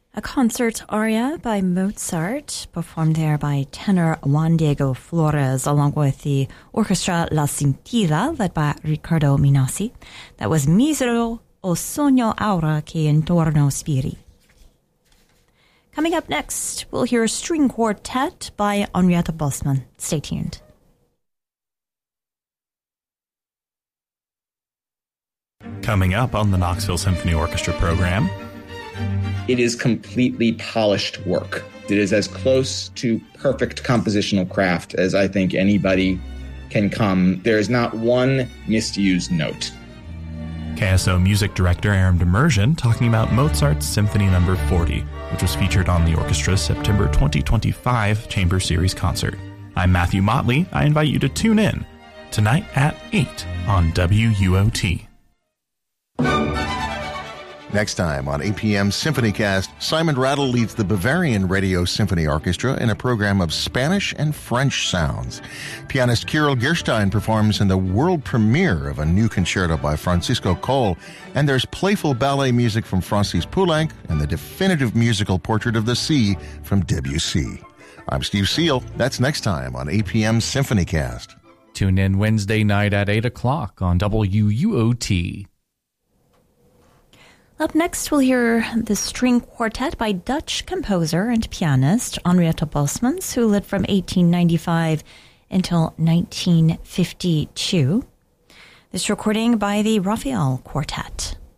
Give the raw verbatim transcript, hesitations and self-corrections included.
A concert aria by Mozart, performed there by tenor Juan Diego Flores, along with the orchestra La Scintilla, led by Riccardo Minassi. That was Misero o Sogno Aura che intorno spiri. Coming up next, we'll hear a string quartet by Henrietta Bosman. Stay tuned. Coming up on the Knoxville Symphony Orchestra program, it is completely polished work. It is as close to perfect compositional craft as I think anybody can come. There is not one misused note. K S O music director Aram Demerjian talking about Mozart's Symphony Number forty, which was featured on the orchestra's September twenty twenty-five Chamber Series concert. I'm Matthew Motley. I invite you to tune in tonight at eight on W U O T. Next time on A P M SymphonyCast, Simon Rattle leads the Bavarian Radio Symphony Orchestra in a program of Spanish and French sounds. Pianist Kirill Gerstein performs in the world premiere of a new concerto by Francisco Coll, and there's playful ballet music from Francis Poulenc and the definitive musical Portrait of the Sea from Debussy. I'm Steve Seal. That's next time on A P M SymphonyCast. Tune in Wednesday night at eight o'clock on W U O T. Up next, we'll hear the string quartet by Dutch composer and pianist Henrietta Bosmans, who lived from eighteen ninety-five until nineteen fifty-two. This recording by the Raphael Quartet.